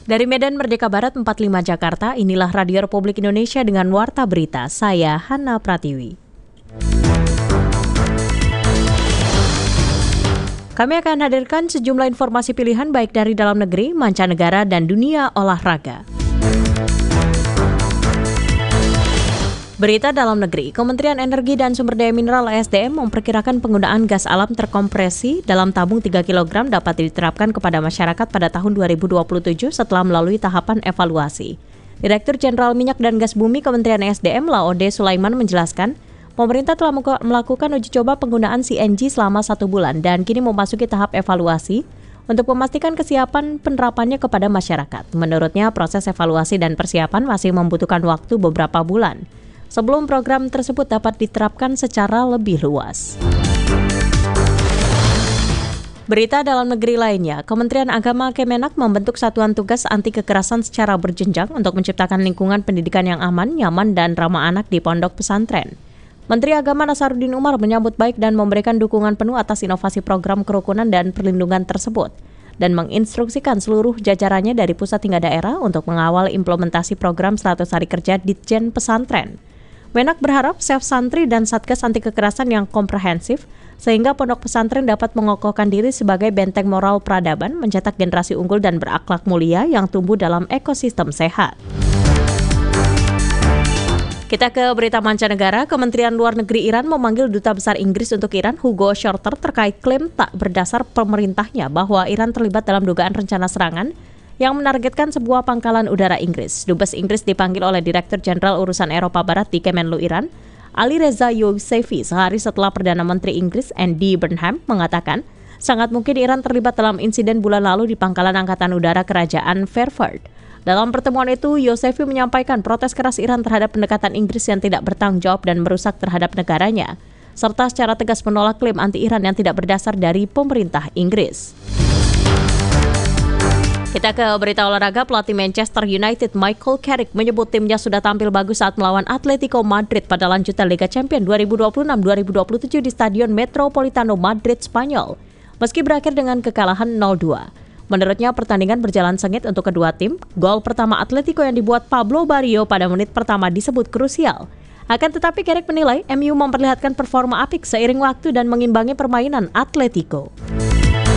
Dari Medan Merdeka Barat 45 Jakarta, inilah Radio Republik Indonesia dengan Warta Berita. Saya Hana Pratiwi. Kami akan hadirkan sejumlah informasi pilihan baik dari dalam negeri, mancanegara, dan dunia olahraga. Berita dalam negeri, Kementerian Energi dan Sumber Daya Mineral (ESDM) memperkirakan penggunaan gas alam terkompresi dalam tabung 3 kg dapat diterapkan kepada masyarakat pada tahun 2027 setelah melalui tahapan evaluasi. Direktur Jenderal Minyak dan Gas Bumi Kementerian ESDM Laode Sulaiman menjelaskan, pemerintah telah melakukan uji coba penggunaan CNG selama 1 bulan dan kini memasuki tahap evaluasi untuk memastikan kesiapan penerapannya kepada masyarakat. Menurutnya, proses evaluasi dan persiapan masih membutuhkan waktu beberapa bulan sebelum program tersebut dapat diterapkan secara lebih luas. Berita dalam negeri lainnya, Kementerian Agama Kemenak membentuk satuan tugas anti kekerasan secara berjenjang untuk menciptakan lingkungan pendidikan yang aman, nyaman, dan ramah anak di pondok pesantren. Menteri Agama Nasaruddin Umar menyambut baik dan memberikan dukungan penuh atas inovasi program kerukunan dan perlindungan tersebut, dan menginstruksikan seluruh jajarannya dari pusat hingga daerah untuk mengawal implementasi program 100 hari kerja Ditjen Pesantren. Menak berharap Sef Santri dan Satgas Anti Kekerasan yang komprehensif sehingga pondok pesantren dapat mengokohkan diri sebagai benteng moral peradaban, mencetak generasi unggul dan berakhlak mulia yang tumbuh dalam ekosistem sehat. Kita ke berita mancanegara, Kementerian Luar Negeri Iran memanggil Duta Besar Inggris untuk Iran, Hugo Shorter, terkait klaim tak berdasar pemerintahnya bahwa Iran terlibat dalam dugaan rencana serangan yang menargetkan sebuah pangkalan udara Inggris. Dubes Inggris dipanggil oleh Direktur Jenderal Urusan Eropa Barat di Kemenlu Iran, Ali Reza Yousefi, sehari setelah Perdana Menteri Inggris Andy Burnham mengatakan sangat mungkin Iran terlibat dalam insiden bulan lalu di pangkalan Angkatan Udara Kerajaan Fairford. Dalam pertemuan itu, Yousefi menyampaikan protes keras Iran terhadap pendekatan Inggris yang tidak bertanggung jawab dan merusak terhadap negaranya, serta secara tegas menolak klaim anti-Iran yang tidak berdasar dari pemerintah Inggris. Kita ke berita olahraga, pelatih Manchester United Michael Carrick menyebut timnya sudah tampil bagus saat melawan Atletico Madrid pada lanjutan Liga Champions 2026-2027 di Stadion Metropolitano Madrid, Spanyol, meski berakhir dengan kekalahan 0-2. Menurutnya, pertandingan berjalan sengit untuk kedua tim. Gol pertama Atletico yang dibuat Pablo Barrio pada menit pertama disebut krusial. Akan tetapi Carrick menilai MU memperlihatkan performa apik seiring waktu dan mengimbangi permainan Atletico.